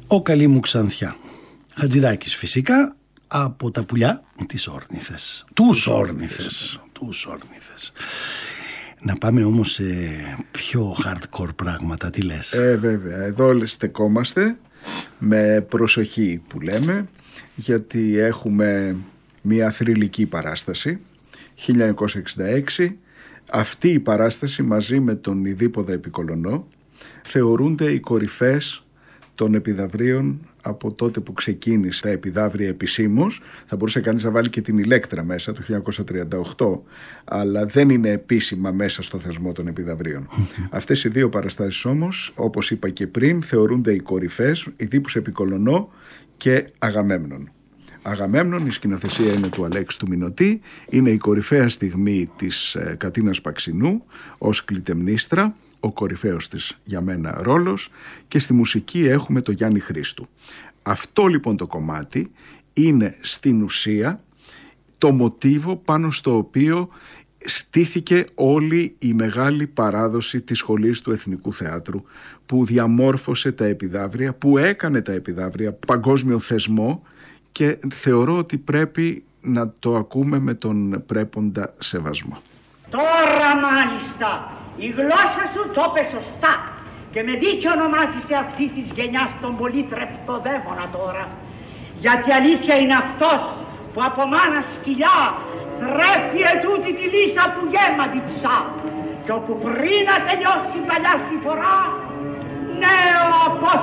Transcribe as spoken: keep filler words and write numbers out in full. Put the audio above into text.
Ο καλή μου Ξανθιά. Χατζηδάκης φυσικά, από τα πουλιά της Όρνηθες. Τους Όρνηθες. Τους Όρνηθες. Να πάμε όμως σε πιο hardcore πράγματα, τι λες? Ε, βέβαια, εδώ στεκόμαστε με προσοχή που λέμε, γιατί έχουμε μια θρυλική παράσταση χίλια εννιακόσια εξήντα έξι. Αυτή η παράσταση μαζί με τον Ιδίπποδα Επικολωνό θεωρούνται οι κορυφές των επιδαυρίων από τότε που ξεκίνησε τα επιδαύρια επισήμως. Θα μπορούσε κανείς να βάλει και την Ηλέκτρα μέσα το χίλια εννιακόσια τριάντα οκτώ, αλλά δεν είναι επίσημα μέσα στο θεσμό των επιδαυρίων. Mm-hmm. Αυτές οι δύο παραστάσεις όμως, όπως είπα και πριν, θεωρούνται οι κορυφές, Ιδίππους Επικολωνό και Αγαμέμνων. Αγαμέμνων, η σκηνοθεσία είναι του Αλέξη του Μηνωτή, είναι η κορυφαία στιγμή της ε, Κατίνας Παξινού ως Κλητεμνίστρα, ο κορυφαίος της για μένα ρόλος, και στη μουσική έχουμε το Γιάννη Χρήστου. Αυτό λοιπόν το κομμάτι είναι στην ουσία το μοτίβο πάνω στο οποίο στήθηκε όλη η μεγάλη παράδοση της Σχολής του Εθνικού Θεάτρου, που διαμόρφωσε τα επιδαύρια, που έκανε τα επιδαύρια παγκόσμιο θεσμό, και θεωρώ ότι πρέπει να το ακούμε με τον πρέποντα σεβασμό. Τώρα μάλιστα η γλώσσα σου το είπε σωστά και με δίκιο ονομάζεσαι αυτή της γενιάς των πολύ τρεπτοδαίμονα τώρα. Γιατί αλήθεια είναι αυτός που από μάνα σκυλιά τρέφει ετούτη τη λύσα που γέματη ψά, και όπου πριν να τελειώσει η παλιά συμφορά, νέο